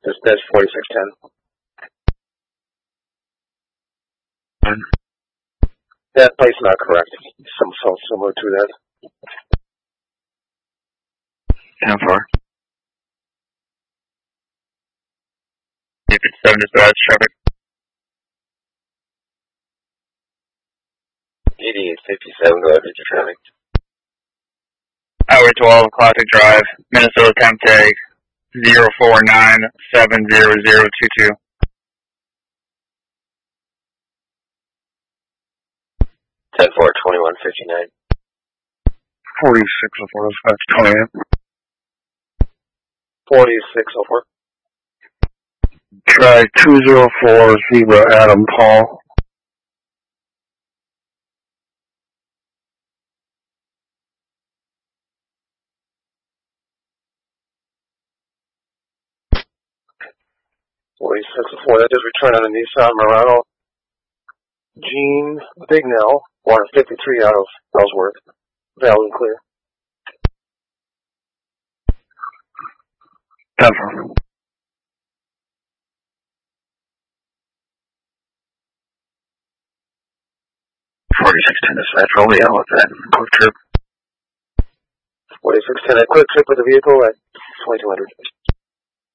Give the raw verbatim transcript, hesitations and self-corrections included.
Dispatch forty-six ten. That plate's not correct. Some so similar to that. ten four. fifty-seven dispatch traffic. eighty-eight fifty-seven, go ahead, your traffic. Highway twelve, Classic Drive, Minnesota temp tag zero four nine seven zero zero two two. ten four, twenty-one fifty-nine. forty-six oh four, dispatch twenty-eight. forty-six oh four. Try two zero four, Zebra Adam Paul. forty-six oh four, that is return on a Nissan Murano. Gene Bignell, one fifty-three out of Ellsworth. Valid and clear. Denver. forty-six ten dispatch, roll me out with that quick trip. forty-six ten, a quick trip with the vehicle at twenty-two hundred.